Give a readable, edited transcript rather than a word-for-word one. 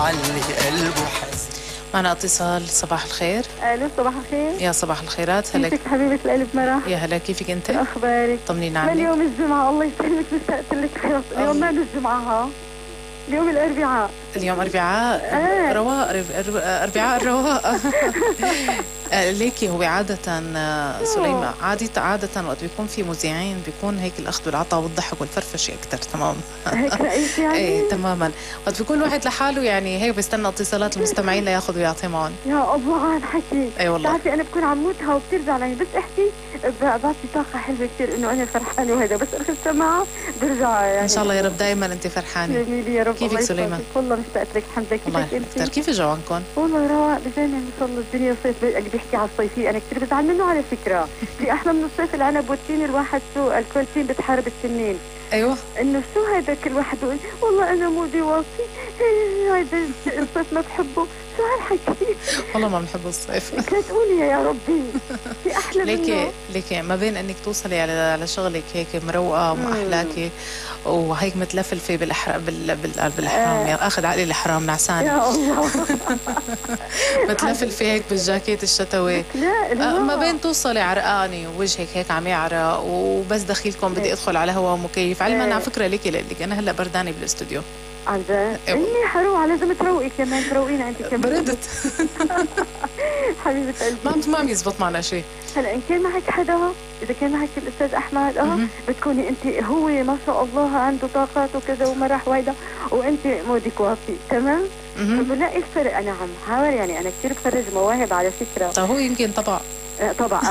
علي قلبه حزين. معنا اتصال. صباح الخير. الو صباح الخير. يا صباح الخيرات. هلا كيفك حبيبة القلب مرح؟ يا هلا كيفك انت؟ اخبارك؟ طمنينا عنك. اليوم الجمعة الله يسلمك مشتاقة لك خلاص. اليوم ما الجمعة ها؟ اليوم الاربعاء. اليوم اربعاء. رواق اربعاء الرواق. ليكي هو عادة سليمة عادة وقت بيكون في مذيعين بيكون هيك الأخذ والعطاء والضحك والفرفشة أكتر. تمام. هيك رأيك يعني؟ ايه تماما. وقت بيكون الواحد لحاله يعني هيك بيستنى اتصالات المستمعين لياخذ ويعطي معهم. يا الله عن حكي. اي والله. بتعرفي أنا بكون عم موتها وبترجع لي بس احكي بعطي طاقة حلوة كثير إنه أنا فرحانة وهذا بس آخر سماعة برجع يعني. إن شاء الله يا رب دائما أنت فرحانة. جميل يا رب. كيفك سليمان؟ والله مشتاقة لك الحمد لله. الله يحفظك. كيف جو عنكم؟ والله رواق بجنن ما شاء الله الدنيا صيف. اللي بيحكي على الصيفية أنا كثير بزعل منه على فكرة. في أحلى من الصيف العنب والتين. الواحد شو الكونتين بتحارب التنين. ايوه انه شو هذا كل واحد يقول والله انا مودي واطي هذا الصيف ما بحبه. شو هالحكي؟ والله ما بنحب الصيف. لا تقولي يا ربي في احلى منه. ليكي ما بين انك توصلي على شغلك هيك مروقه ومأحلاكي وهيك متلفلفه بالاحرام يعني اخذ عقلي الحرام نعسان. يا الله. متلفلفه هيك بالجاكيت الشتوي. لا ما بين توصلي عرقانه ووجهك هيك عم يعرق وبس دخيلكم بدي ادخل على هواء مكيف. علما على فكره ليكي لك انا هلا بردانه بالاستوديو. عن جد؟ اني حروقه لازم تروقي كمان. تروقينا انت كمان. بردت. حبيبه قلبي ما عم يزبط معنا شيء. هلا ان كان معك حدا اذا كان معك الاستاذ احمد بتكوني انت هو ما شاء الله عنده طاقات وكذا ومرح وهيدا وانت مودك واطي تمام. بلاقي الفرق. انا عم حاول يعني انا كثير بفرج مواهب على فكره. طيب هو يمكن طبعا